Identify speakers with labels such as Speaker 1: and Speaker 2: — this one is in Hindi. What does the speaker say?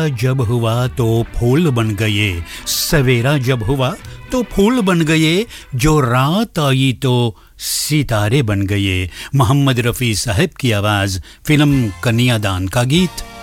Speaker 1: जब हुआ तो फूल बन गए, सवेरा जब हुआ तो फूल बन गए, जो रात आई तो सितारे बन गए। मोहम्मद रफ़ी साहब की आवाज़, फिल्म कन्यादान का गीत।